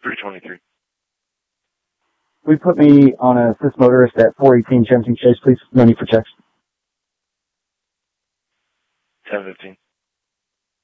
323. We put me on a assist motorist at 418 Jensen Chase, please. No need for checks. 1015.